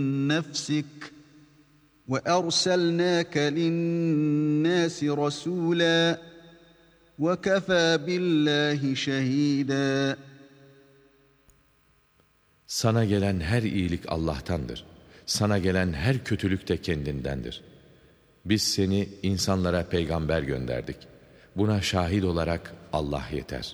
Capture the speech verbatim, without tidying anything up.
نَفْسِكَ وَأَرْسَلْنَاكَ لِلنَّاسِ رَسُولًا وَكَفَى بِاللّٰهِ شَهِيدًا. Sana gelen her iyilik Allah'tandır. Sana gelen her kötülük de kendindendir. Biz seni insanlara peygamber gönderdik. Buna şahit olarak Allah yeter.